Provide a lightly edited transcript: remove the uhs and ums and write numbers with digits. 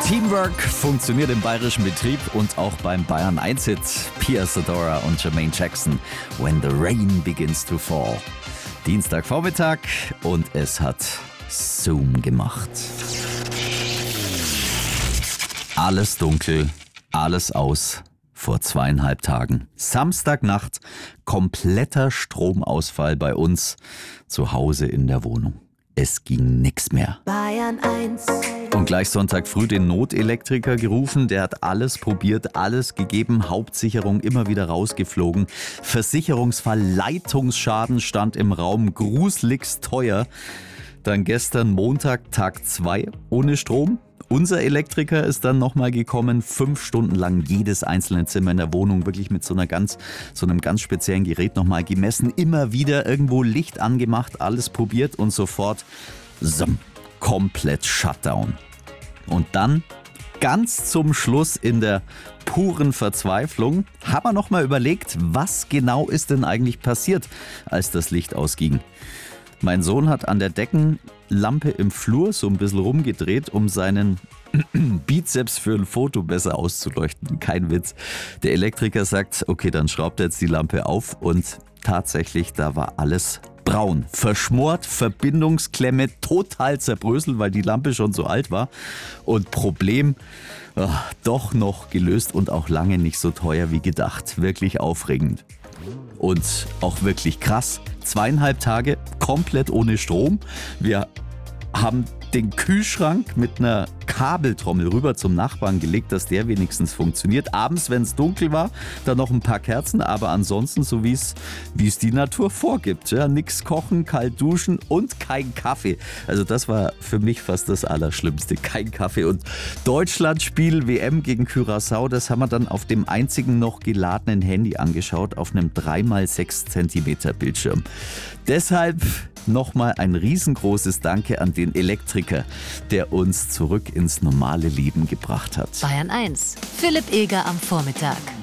Teamwork funktioniert im bayerischen Betrieb und auch beim Bayern 1-Hit. Pia Zadora und Jermaine Jackson, When the Rain Begins to Fall. Dienstagvormittag und es hat Zoom gemacht. Alles dunkel, alles aus. Vor 2,5 Tagen. Samstagnacht, kompletter Stromausfall bei uns zu Hause in der Wohnung. Es ging nix mehr. Bayern 1. Und gleich Sonntag früh den Notelektriker gerufen. Der hat alles probiert, alles gegeben. Hauptsicherung immer wieder rausgeflogen. Versicherungsfall Leitungsschaden stand im Raum. Gruseligst teuer. Dann gestern Montag, Tag 2 ohne Strom. Unser Elektriker ist dann nochmal gekommen, 5 Stunden lang jedes einzelne Zimmer in der Wohnung wirklich mit so einem ganz speziellen Gerät nochmal gemessen. Immer wieder irgendwo Licht angemacht, alles probiert und sofort komplett Shutdown. Und dann ganz zum Schluss in der puren Verzweiflung haben wir nochmal überlegt, was genau ist denn eigentlich passiert, als das Licht ausging. Mein Sohn hat an der Deckenlampe im Flur so ein bisschen rumgedreht, um seinen Bizeps für ein Foto besser auszuleuchten. Kein Witz. Der Elektriker sagt, okay, dann schraubt er jetzt die Lampe auf und tatsächlich, da war alles braun. Verschmort, Verbindungsklemme total zerbröselt, weil die Lampe schon so alt war. Und Problem doch noch gelöst und auch lange nicht so teuer wie gedacht. Wirklich aufregend. Und auch wirklich krass. 2,5 Tage komplett ohne Strom. Wir haben den Kühlschrank mit einer Kabeltrommel rüber zum Nachbarn gelegt, dass der wenigstens funktioniert. Abends, wenn es dunkel war, dann noch ein paar Kerzen, aber ansonsten so wie es die Natur vorgibt. Ja, nix kochen, kalt duschen und kein Kaffee. Also das war für mich fast das Allerschlimmste. Kein Kaffee. Und Deutschlandspiel WM gegen Curaçao, das haben wir dann auf dem einzigen noch geladenen Handy angeschaut, auf einem 3x6 cm Bildschirm. Deshalb nochmal ein riesengroßes Danke an den Elektriker, der uns zurück ins normale Leben gebracht hat. Bayern 1. Philipp Eger am Vormittag.